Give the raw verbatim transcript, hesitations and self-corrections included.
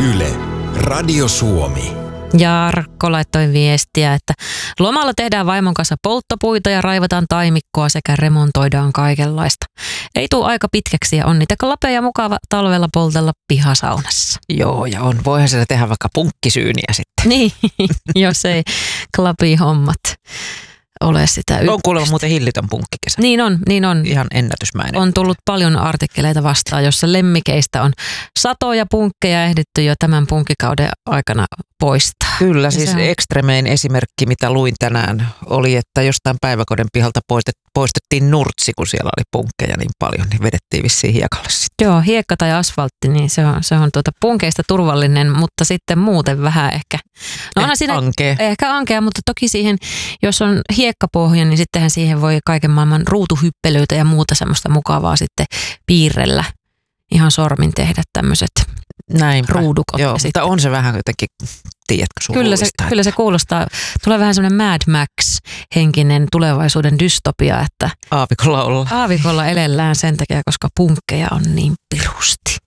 Yle, Radio Suomi. Jarkko laittoi viestiä, että lomalla tehdään vaimon kanssa polttopuita ja raivataan taimikkoa sekä remontoidaan kaikenlaista. Ei tule aika pitkäksi ja on niitä klapeja mukava talvella poltella pihasaunassa. Joo, ja on. Voihan siellä tehdä vaikka punkkisyyniä sitten. Niin, jos ei klapi hommat ole sitä ykköstä. On kuulemma muuten hillitön punkkikesä. Niin on, niin on. Ihan ennätysmäinen. On tullut paljon artikkeleita vastaan, jossa lemmikeistä on satoja punkkeja ehditty jo tämän punkkikauden aikana poistaa. Kyllä, Ja siis se on- ekstremein esimerkki, mitä luin tänään, oli, että jostain päiväkodin pihalta poistet- poistettiin nurtsi, kun siellä oli punkkeja niin paljon, niin vedettiin vissiin hiekalle sitten. Joo, hiekka tai asfaltti, niin se on, se on tuota punkeista turvallinen, mutta sitten muuten vähän ehkä. No onhan siinä Ankee. ehkä ankea, mutta toki siihen, jos on hiekkapohja, niin sittenhän siihen voi kaiken maailman ruutuhyppelyitä ja muuta semmoista mukavaa sitten piirrellä. Ihan sormin tehdä tämmöiset Näinpä. ruudukot. Joo, ja mutta sitten, on se vähän jotenkin, tiedätkö, kyllä, se, surullista. kyllä se kuulostaa, tulee vähän semmoinen Mad Max-henkinen tulevaisuuden dystopia, että Aavikolla olla. aavikolla elellään sen takia, koska punkkeja on niin pirusti.